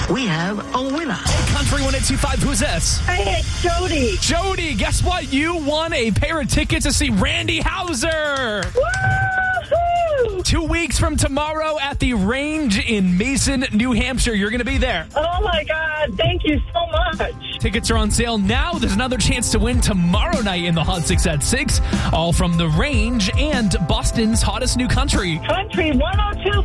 we have a winner. Country 102.5, who's this? Hey, it's Jody. Jody, guess what? You won a pair of tickets to see Randy Houser. Woo-hoo! 2 weeks from tomorrow at the Range in Mason, New Hampshire. You're going to be there. Oh, my God. Thank you so much. Tickets are on sale now. There's another chance to win tomorrow night in the Hot 6 at 6. All from the Range and Boston's hottest new country. Country 102.5.